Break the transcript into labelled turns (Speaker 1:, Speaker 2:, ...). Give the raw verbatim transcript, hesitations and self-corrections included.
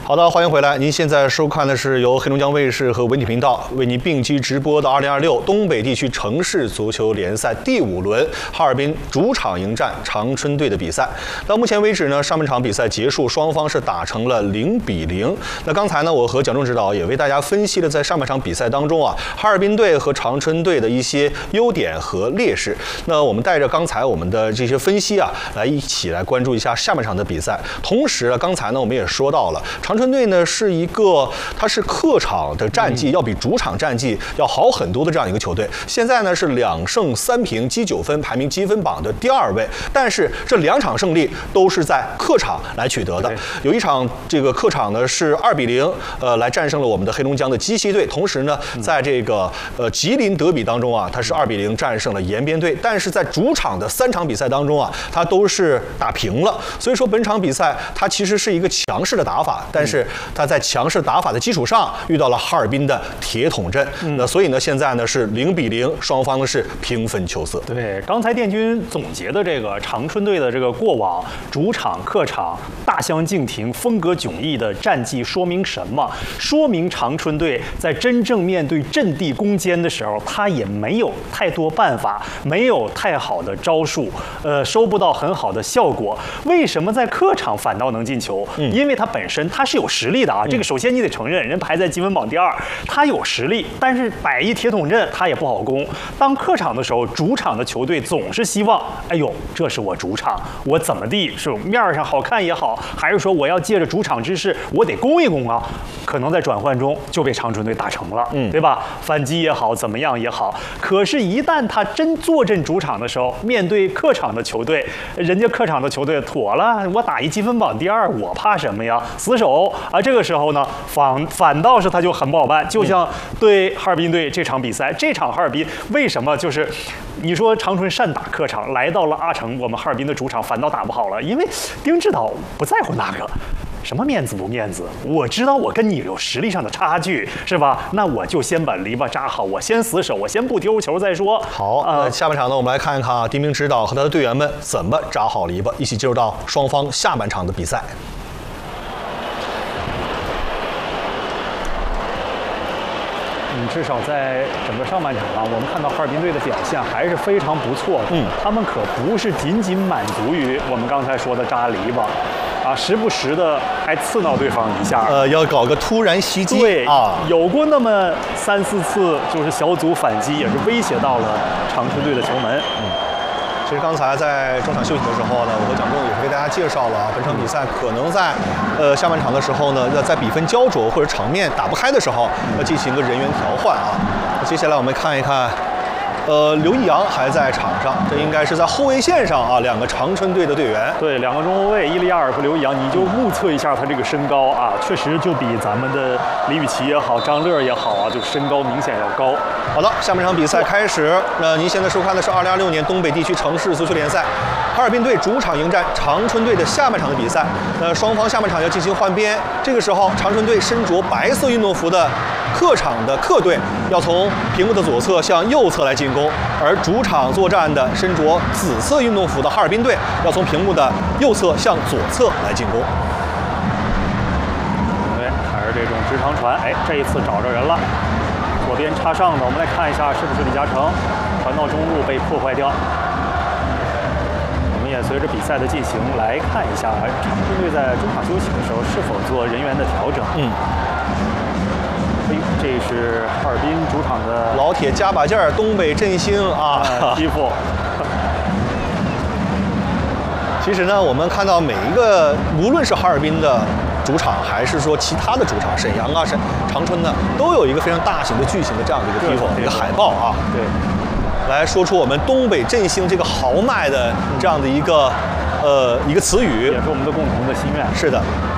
Speaker 1: 好的，欢迎回来。您现在收看的是由黑龙江卫视和文体频道为您并机直播的二零二六东北地区城市足球联赛第五轮哈尔滨主场迎战长春队的比赛。到目前为止呢，上半场比赛结束，双方是打成了零比零。那刚才呢，我和蒋仲指导也为大家分析了在上半场比赛当中啊，哈尔滨队和长春队的一些优点和劣势。那我们带着刚才我们的这些分析啊，来一起来关注一下下半场的比赛。同时啊，刚才呢，我们也说到了长。长春队呢是一个，它是客场的战绩要比主场战绩要好很多的这样一个球队。现在呢是两胜三平，积九分，排名积分榜的第二位。但是这两场胜利都是在客场来取得的。有一场这个客场呢是二比零，呃，来战胜了我们的黑龙江的鸡西队。同时呢，在这个呃吉林德比当中啊，它是二比零战胜了延边队。但是在主场的三场比赛当中啊，它都是打平了。所以说本场比赛它其实是一个强势的打法，但但是他在强势打法的基础上遇到了哈尔滨的铁桶阵，嗯、那所以呢，现在呢是零比零，双方呢是平分秋色。
Speaker 2: 对，刚才殿军总结的这个长春队的这个过往主场、客场大相径庭、风格迥异的战绩，说明什么？说明长春队在真正面对阵地攻坚的时候，他也没有太多办法，没有太好的招数，呃，收不到很好的效果。为什么在客场反倒能进球？嗯、因为他本身他是有实力的啊，这个首先你得承认，人排在积分榜第二，他有实力，但是摆一铁桶阵他也不好攻。当客场的时候，主场的球队总是希望，哎呦，这是我主场，我怎么地是面上好看也好，还是说我要借着主场之势，我得攻一攻啊？可能在转换中就被长春队打成了，嗯，对吧？反击也好，怎么样也好。可是，一旦他真坐镇主场的时候，面对客场的球队，人家客场的球队妥了，我打一积分榜第二，我怕什么呀？死守。啊，这个时候呢，反反倒是他就很不好办。就像对哈尔滨队这场比赛，这场哈尔滨为什么就是你说长春善打客场，来到了阿城，我们哈尔滨的主场反倒打不好了？因为丁指导不在乎那个。什么面子不面子？我知道我跟你有实力上的差距，是吧？那我就先把篱笆扎好，我先死守，我先不丢球再说。
Speaker 1: 好，呃，下半场呢，我们来看一看啊，丁明指导和他的队员们怎么扎好篱笆，一起进入到双方下半场的比赛。
Speaker 2: 嗯，至少在整个上半场啊，我们看到哈尔滨队的表现还是非常不错的。嗯，他们可不是仅仅满足于我们刚才说的扎篱笆。啊，时不时的还刺挠对方一下，
Speaker 1: 呃，要搞个突然袭击，
Speaker 2: 对
Speaker 1: 啊，
Speaker 2: 有过那么三四次，就是小组反击，也是威胁到了长春队的球门。
Speaker 1: 嗯，其实刚才在中场休息的时候呢，我和蒋仲也是为大家介绍了啊，本场比赛可能在呃下半场的时候呢，要在比分焦灼或者场面打不开的时候，要进行一个人员调换啊。那接下来我们看一看。呃，刘易阳还在场上，这应该是在后卫线上啊，两个长春队的队员。
Speaker 2: 对，两个中后卫伊利亚尔和刘易阳，你就目测一下他这个身高啊，确实就比咱们的李宇奇也好、张乐也好啊，就身高明显要高。
Speaker 1: 好的，下半场比赛开始。那您现在收看的是二零二六年东北地区城市足球联赛，哈尔滨队主场迎战长春队的下半场的比赛。那双方下半场要进行换边，这个时候长春队身着白色运动服的客场的客队要从屏幕的左侧向右侧来进攻，而主场作战的身着紫色运动服的哈尔滨队要从屏幕的右侧向左侧来进攻。
Speaker 2: 对，还是这种直长传，哎，这一次找着人了，左边插上的，我们来看一下是不是李嘉诚，传到中路被破坏掉。我们也随着比赛的进行来看一下长春队在中场休息的时候是否做人员的调整。嗯。这是哈尔滨主场的
Speaker 1: 老铁加把劲儿，东北振兴啊，
Speaker 2: 衣服。
Speaker 1: 其实呢，我们看到每一个，无论是哈尔滨的主场，还是说其他的主场，沈阳啊、沈长春呢，都有一个非常大型的、巨型的这样的一个 tifo 一个海报啊。
Speaker 2: 对，
Speaker 1: 来说出我们东北振兴这个豪迈的这样的一个呃一个词语，
Speaker 2: 也是我们的共同的心愿。
Speaker 1: 是的。